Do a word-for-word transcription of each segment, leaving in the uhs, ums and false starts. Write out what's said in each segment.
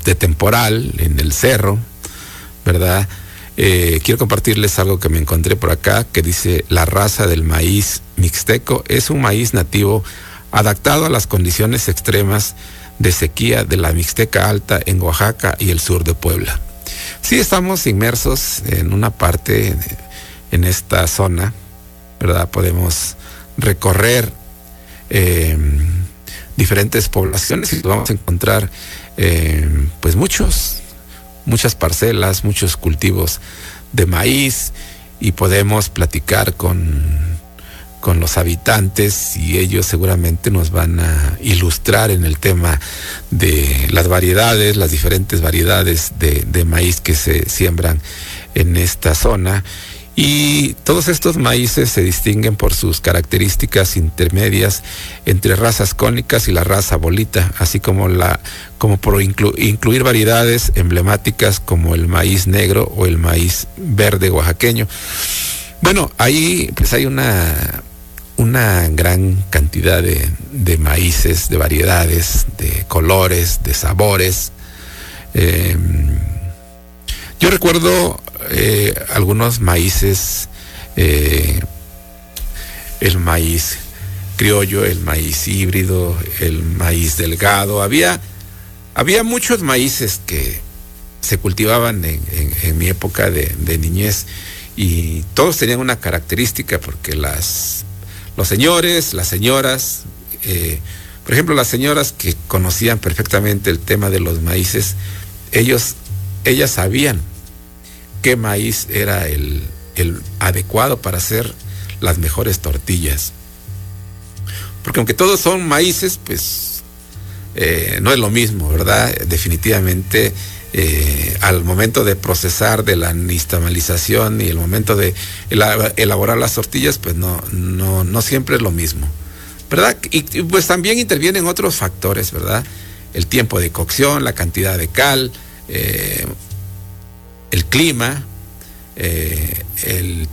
de temporal en el cerro, ¿verdad? Eh, quiero compartirles algo que me encontré por acá, que dice: la raza del maíz mixteco es un maíz nativo adaptado a las condiciones extremas de sequía de la Mixteca Alta en Oaxaca y el sur de Puebla. Sí, estamos inmersos en una parte, en esta zona, ¿verdad? Podemos recorrer eh, diferentes poblaciones y vamos a encontrar eh, pues muchos, muchas parcelas, muchos cultivos de maíz, y podemos platicar con con los habitantes y ellos seguramente nos van a ilustrar en el tema de las variedades, las diferentes variedades de, de maíz que se siembran en esta zona. Y todos estos maíces se distinguen por sus características intermedias entre razas cónicas y la raza bolita, así como, la, como por inclu, incluir variedades emblemáticas como el maíz negro o el maíz verde oaxaqueño. Bueno, ahí pues hay una, una gran cantidad de, de maíces, de variedades, de colores, de sabores. Eh, yo recuerdo eh, algunos maíces, eh, el maíz criollo, el maíz híbrido, el maíz delgado. Había, había muchos maíces que se cultivaban en, en, en mi época de, de niñez. Y todos tenían una característica, porque las, los señores, las señoras, eh, por ejemplo, las señoras que conocían perfectamente el tema de los maíces, ellos, ellas sabían qué maíz era el, el adecuado para hacer las mejores tortillas. Porque aunque todos son maíces, pues eh, no es lo mismo, ¿verdad? Definitivamente. Eh, al momento de procesar de la nixtamalización y el momento de elaborar las tortillas, pues no, no, no siempre es lo mismo, ¿verdad? Y, y pues también intervienen otros factores, ¿verdad? El tiempo de cocción, la cantidad de cal, eh, el clima, eh, el,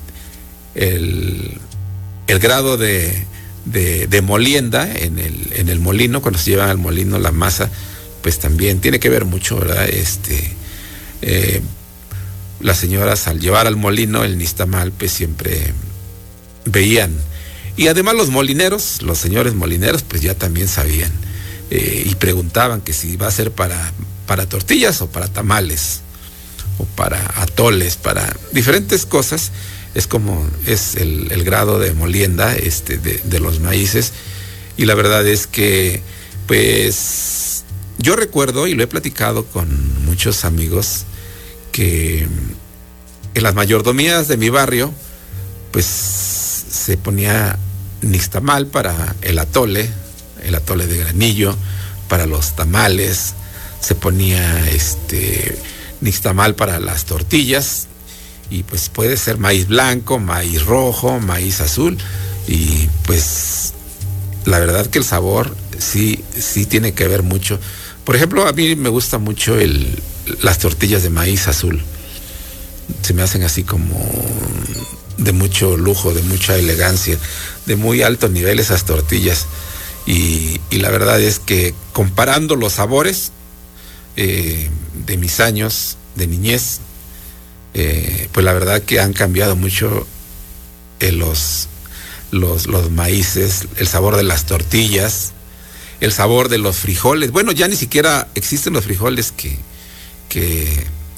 el, el grado de, de, de molienda en el, en el molino, cuando se lleva al molino la masa, pues también tiene que ver mucho, ¿verdad? Este, eh, las señoras al llevar al molino el nixtamal, pues siempre veían. Y además los molineros, los señores molineros, pues ya también sabían. Eh, y preguntaban que si va a ser para, para tortillas o para tamales, o para atoles, para diferentes cosas. Es como es el, el grado de molienda este, de, de los maíces. Y la verdad es que, pues, yo recuerdo, y lo he platicado con muchos amigos, que en las mayordomías de mi barrio, pues se ponía nixtamal para el atole, el atole de granillo, para los tamales, se ponía este nixtamal para las tortillas, y pues puede ser maíz blanco, maíz rojo, maíz azul, y pues la verdad que el sabor sí, sí tiene que ver mucho. Por ejemplo, a mí me gusta mucho el, las tortillas de maíz azul. Se me hacen así como de mucho lujo, de mucha elegancia, de muy alto nivel esas tortillas. Y, y la verdad es que comparando los sabores eh, de mis años de niñez, eh, pues la verdad que han cambiado mucho eh, los, los, los maíces, el sabor de las tortillas, el sabor de los frijoles. Bueno, ya ni siquiera existen los frijoles que, que,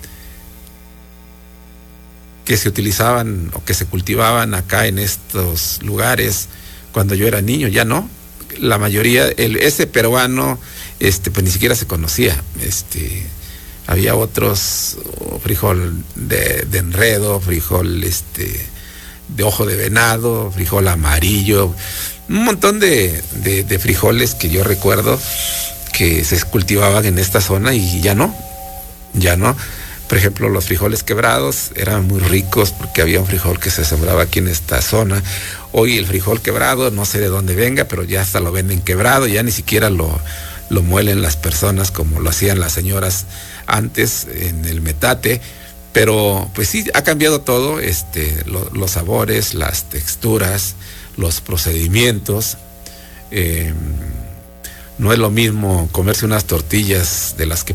que se utilizaban o que se cultivaban acá en estos lugares cuando yo era niño, ya no. La mayoría, el, ese peruano, este, pues ni siquiera se conocía. Este, había otros, oh, frijol de, de enredo, frijol este, de ojo de venado, frijol amarillo, un montón de, de, de frijoles que yo recuerdo que se cultivaban en esta zona y ya no, ya no. Por ejemplo, los frijoles quebrados eran muy ricos porque había un frijol que se sembraba aquí en esta zona. Hoy el frijol quebrado, no sé de dónde venga, pero ya hasta lo venden quebrado, ya ni siquiera lo, lo muelen las personas como lo hacían las señoras antes en el metate. Pero pues sí, ha cambiado todo, este, lo, los sabores, las texturas, los procedimientos. Eh, no es lo mismo comerse unas tortillas de las que